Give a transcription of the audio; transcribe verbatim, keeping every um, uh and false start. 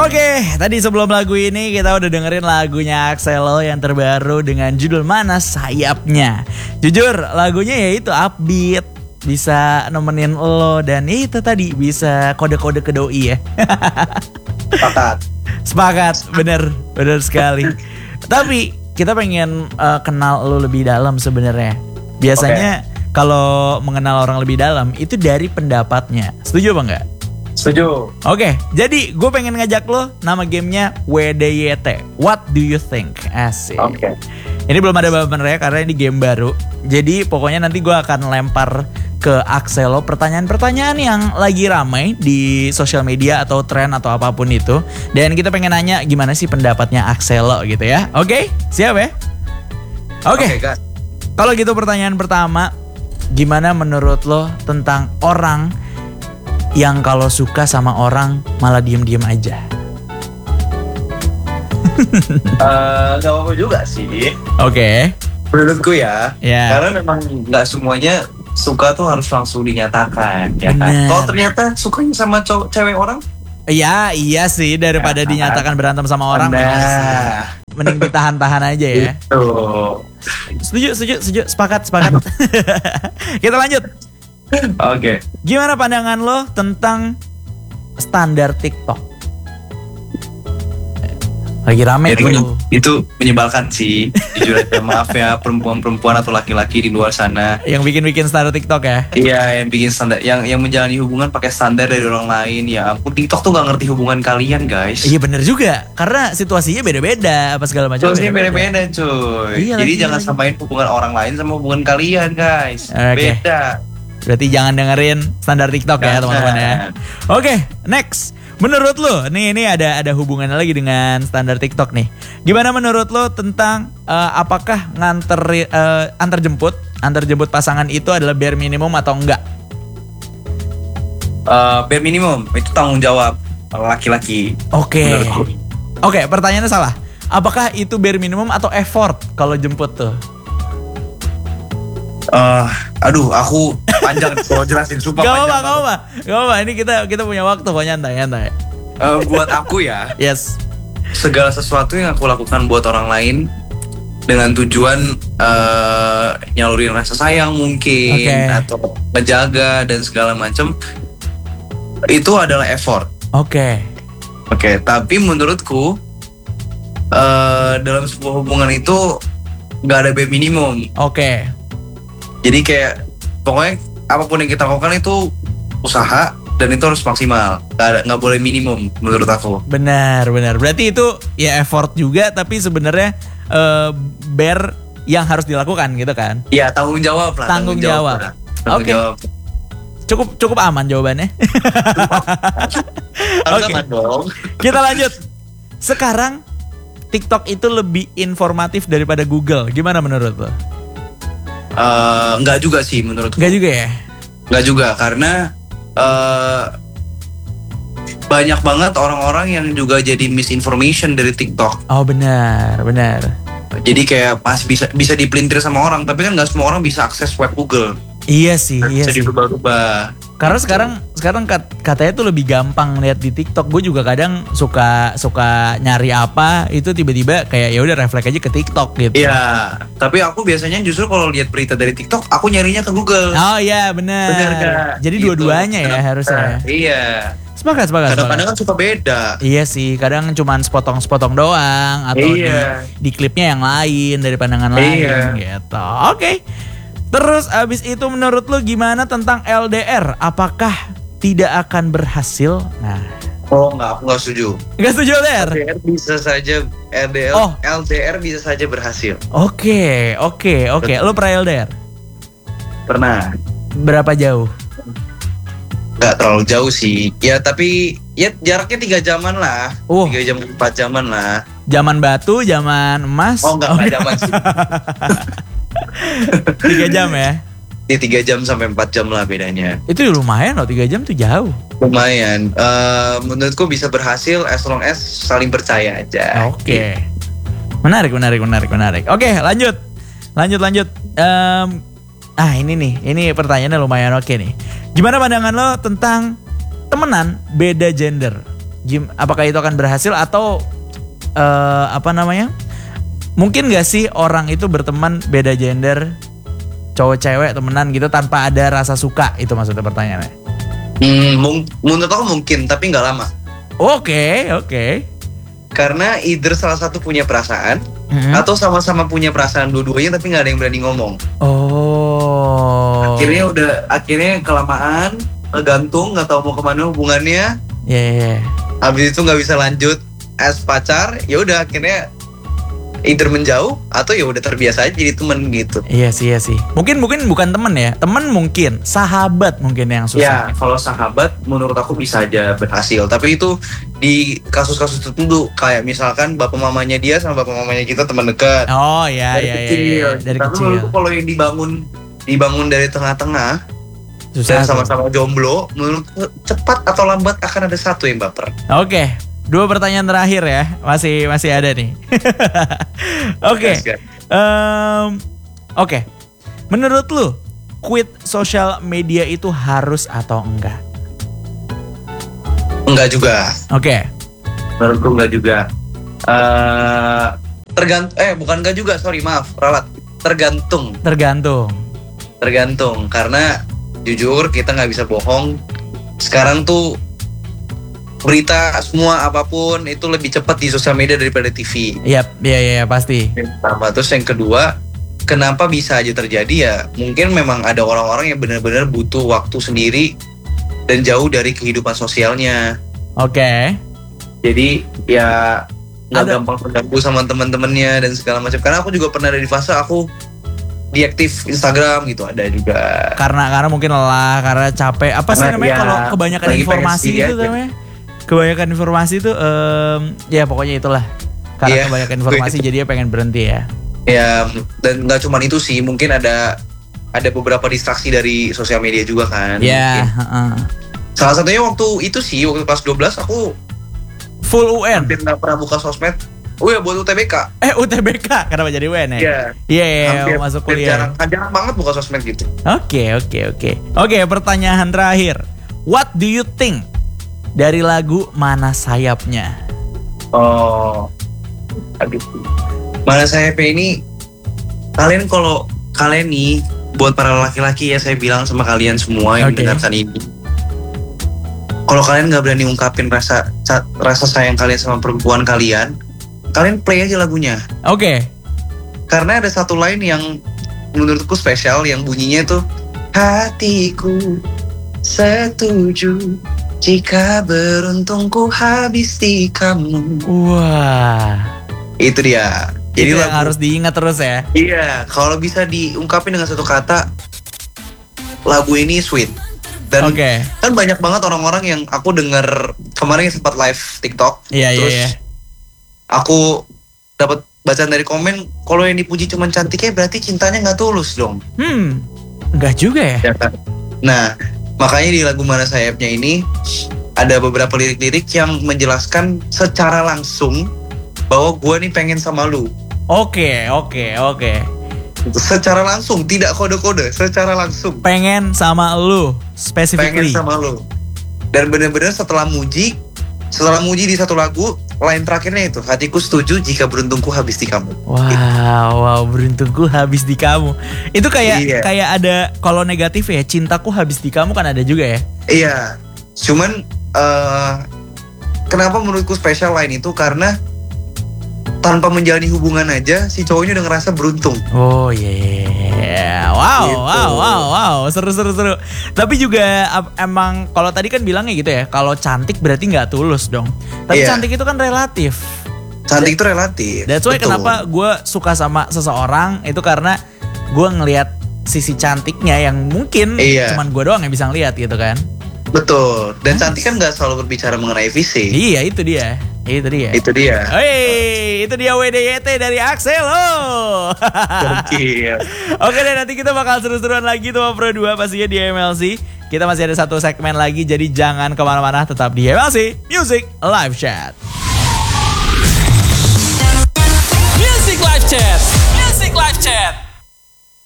Oke, tadi sebelum lagu ini kita udah dengerin lagunya Axelo yang terbaru dengan judul Mana Sayapnya. Jujur lagunya ya itu upbeat, bisa nemenin lo dan itu tadi bisa kode-kode ke doi ya. Sepakat. Sepakat, bener, bener sekali. Tapi kita pengen uh, kenal lo lebih dalam sebenarnya. Biasanya okay. kalau mengenal orang lebih dalam itu dari pendapatnya. Setuju apa enggak? Setuju. Oke, jadi gue pengen ngajak lo nama gamenya W D Y T. What do you think? Asik. Oke. Okay. Ini belum ada bahannya karena ini game baru. Jadi pokoknya nanti gue akan lempar ke Axelo pertanyaan-pertanyaan yang lagi ramai di sosial media atau tren atau apapun itu. Dan kita pengen nanya gimana sih pendapatnya Axelo gitu ya. Oke, siap ya? Oke. Okay, kalau gitu pertanyaan pertama, gimana menurut lo tentang orang yang kalau suka sama orang malah diem-diem aja? uh, Gak apa-apa juga sih. Oke. Okay. Menurutku ya. Yeah. Karena memang gak semuanya suka tuh harus langsung dinyatakan. Ya kan? Kalau ternyata sukanya sama cowok, cewek orang? Iya, iya sih. Daripada ya, dinyatakan berantem sama orang. Nah. Mending ditahan-tahan aja ya. Gitu. Setuju, setuju, setuju. Sepakat, sepakat. Kita lanjut. Oke. Okay. Gimana pandangan lo tentang standar TikTok? Lagi rame tuh. Menye- itu menyebalkan sih. Jujur aja, maaf ya perempuan-perempuan atau laki-laki di luar sana. Yang bikin-bikin standar TikTok ya? Iya, yang bikin standar, yang yang menjalani hubungan pakai standar dari orang lain. Ya ampun, TikTok tuh gak ngerti hubungan kalian, guys. Iya bener juga, karena situasinya beda-beda apa segala macam. Situasinya beda-beda, cuy. Iya, jadi lagi, jangan lagi. Samain hubungan orang lain sama hubungan kalian, guys. Okay. Beda. Berarti jangan dengerin standar TikTok jangan. Ya teman-teman ya. Oke, next. Menurut lo, nih ini ada ada hubungannya lagi dengan standar TikTok nih. Gimana menurut lo tentang uh, apakah nganter uh, antar jemput, antar jemput pasangan itu adalah bare minimum atau enggak? Uh, bare minimum itu tanggung jawab laki-laki. Oke. Okay. Oke, okay, pertanyaannya salah. Apakah itu bare minimum atau effort kalau jemput tuh? Uh, aduh, aku panjang kalau jelasin, sumpah gak panjang. Gak apa-apa, gak apa-apa. Ini kita kita punya waktu kok, nyantai, nyantai. Uh, buat aku ya, yes. Segala sesuatu yang aku lakukan buat orang lain dengan tujuan uh, nyalurin rasa sayang mungkin, okay. atau menjaga dan segala macam, itu adalah effort. Oke. Okay. Oke, okay, tapi menurutku uh, dalam sebuah hubungan itu gak ada bare minimum. Oke. Okay. Jadi kayak pokoknya apapun yang kita lakukan itu usaha dan itu harus maksimal, nggak nggak boleh minimum menurut aku. Benar benar. Berarti itu ya effort juga, tapi sebenarnya uh, bare yang harus dilakukan gitu kan? Iya, tanggung jawab lah. Tanggung, tanggung jawab. Oke. Okay. Cukup cukup aman jawabannya. Oke. Okay. Kita lanjut. Sekarang TikTok itu lebih informatif daripada Google. Gimana menurut lo? Uh, enggak juga sih menurutku. Enggak juga ya? Enggak juga, karena uh, banyak banget orang-orang yang juga jadi misinformation dari TikTok. Oh benar, benar. Jadi kayak pas bisa bisa dipelintir sama orang, tapi kan nggak semua orang bisa akses web Google. Iya sih, iya bisa sih. dirubah-rubah. Karena sekarang sekarang katanya tuh lebih gampang lihat di TikTok. Gue juga kadang suka suka nyari apa itu tiba-tiba kayak ya udah refleks aja ke TikTok gitu. Iya, tapi aku biasanya justru kalau lihat berita dari TikTok aku nyarinya ke Google. Oh iya benar. Benar kan? Jadi gitu. Dua-duanya ya harusnya. Iya. Sepakat, sepakat. Kadang-kadang kan suka beda. Iya sih, kadang cuman sepotong-sepotong doang atau iya. di, di klipnya yang lain dari pandangan iya. lain gitu. Oke. Okay. Terus abis itu menurut lu gimana tentang L D R? Apakah tidak akan berhasil? Nah. Oh enggak, aku enggak setuju. Enggak setuju L D R? L D R bisa saja L D R, oh. L D R bisa saja berhasil. Oke, oke, oke. Lu pernah L D R? Pernah. Berapa jauh? Enggak terlalu jauh sih. Ya tapi ya jaraknya tiga jaman lah. Uh. Tiga jam empat jaman lah. Zaman batu, zaman emas. Oh enggak, oh, enggak jaman sih. Tiga jam ya? Ya tiga jam sampai empat jam lah bedanya. Itu lumayan loh, tiga jam tuh jauh. Lumayan. Uh, menurutku bisa berhasil as long as saling percaya aja. Oke. Okay. Menarik, menarik, menarik, menarik. Oke, okay, lanjut, lanjut, lanjut. Um, ah ini nih, ini pertanyaannya lumayan oke okay nih. Gimana pandangan lo tentang temenan beda gender? Gim, apakah itu akan berhasil atau uh, apa namanya? Mungkin gak sih orang itu berteman beda gender, cowok cewek temenan gitu tanpa ada rasa suka? Itu maksudnya pertanyaannya. Hmm, mung- menurut aku mungkin, tapi nggak lama. Oke, okay, oke. Okay. Karena either salah satu punya perasaan, mm-hmm. atau sama-sama punya perasaan dua-duanya tapi nggak ada yang berani ngomong. Oh. Akhirnya udah, akhirnya kelamaan, gantung, nggak tahu mau kemana hubungannya. Iya. Yeah, yeah. Habis itu nggak bisa lanjut as pacar, ya udah akhirnya either menjauh atau ya udah terbiasa aja jadi teman gitu. Iya sih, iya sih. Mungkin mungkin bukan teman ya, teman mungkin, sahabat mungkin yang susah. Ya, kalau sahabat menurut aku bisa aja berhasil. Tapi itu di kasus-kasus tertentu kayak misalkan bapak mamanya dia sama bapak mamanya kita teman dekat. Oh iya dari iya kecil. iya, dari Tapi kecil. menurutku kalau yang dibangun dibangun dari tengah-tengah susah dan sama-sama jomblo, menurutku cepat atau lambat akan ada satu yang baper. Oke. Dua pertanyaan terakhir ya, masih masih ada nih. Oke, okay. um, oke. Okay. Menurut lu, quit sosial media itu harus atau enggak? Enggak juga. Oke. Okay. Menurutku enggak juga. Uh, tergant, eh bukan enggak juga, sorry maaf, ralat. Tergantung. Tergantung. Tergantung, karena jujur kita nggak bisa bohong. Sekarang tuh berita semua apapun itu lebih cepat di sosial media daripada T V. Iya, iya, iya pasti. Pertama, terus yang kedua, kenapa bisa aja terjadi ya? Mungkin memang ada orang-orang yang benar-benar butuh waktu sendiri dan jauh dari kehidupan sosialnya. Oke. Okay. Jadi ya nggak ada... gampang terganggu sama teman-temannya dan segala macam. Karena aku juga pernah ada di fase aku diaktif Instagram gitu, ada juga. Karena karena mungkin lelah, karena capek. Apa sih namanya ya, kalau kebanyakan informasi itu namanya? Kebanyakan informasi tuh, um, ya pokoknya itulah. Karena yeah, kebanyakan informasi jadi dia pengen berhenti ya. Ya, dan nggak cuma itu sih, mungkin ada ada beberapa distraksi dari sosial media juga kan. Iya. Yeah, uh-uh. Salah satunya waktu itu sih, waktu kelas dua belas aku full U N. Hampir nggak pernah buka sosmed. Oh ya buat U T B K. Eh U T B K, kenapa jadi U N ya? Iya. Iya, yeah, masuk kuliah. Jarang, jarang banget buka sosmed gitu. Oke, okay, oke, okay, oke. Okay. Oke, okay, pertanyaan terakhir. What do you think dari lagu Mana Sayapnya? Oh, aduh. Mana Sayapnya ini, kalian kalau kalian nih, buat para laki-laki ya saya bilang sama kalian semua yang okay. mendengarkan ini, kalau kalian nggak berani ungkapin rasa rasa sayang kalian sama perempuan kalian, kalian play aja lagunya. Oke. Okay. Karena ada satu line yang menurutku spesial yang bunyinya tuh, hatiku setuju jika beruntungku habis di kamu. Wah. Itu dia. Jadi itu yang harus diingat terus ya. Iya, kalau bisa diungkapin dengan satu kata, lagu ini sweet. Dan okay. kan banyak banget orang-orang yang aku denger kemarin sempat live TikTok. Iya, terus iya, iya. Aku dapat bacaan dari komen, kalau yang dipuji cuma cantiknya berarti cintanya nggak tulus dong. Hmm, nggak juga ya. Ya kan? Nah, makanya di lagu Mana Sayapnya ini ada beberapa lirik-lirik yang menjelaskan secara langsung bahwa gue nih pengen sama lu. Oke, oke, oke. Secara langsung, tidak kode-kode, secara langsung. Pengen sama lu, specifically. Pengen sama lu. Dan benar-benar setelah muji, setelah muji di satu lagu, line terakhirnya itu, hatiku setuju jika beruntungku habis di kamu. Wow, gitu. wow, beruntungku habis di kamu. Itu kayak iya. kayak ada kalau negatif ya, cintaku habis di kamu kan ada juga ya. Iya. Cuman uh, kenapa menurutku spesial line itu karena tanpa menjalani hubungan aja si cowoknya udah ngerasa beruntung. Oh iya, yeah. wow, gitu. wow, wow, wow, seru, seru, seru. Tapi juga emang kalau tadi kan bilangnya gitu ya, kalau cantik berarti nggak tulus dong. Tapi yeah. cantik itu kan relatif. Cantik itu relatif. That's why betul. Kenapa gue suka sama seseorang itu karena gue ngelihat sisi cantiknya yang mungkin yeah. cuman gue doang yang bisa ngeliat gitu kan. Betul. Dan hmm. cantik kan nggak selalu berbicara mengenai fisik. Iya itu dia. Itu dia. Itu dia. Hei, itu dia W D Y T dari Axelo. Oke deh, nanti kita bakal seru-seruan lagi tuh Pro dua pastinya di M L C. Kita masih ada satu segmen lagi, jadi jangan kemana-mana, tetap di M L C Music Live Chat. Music Live Chat.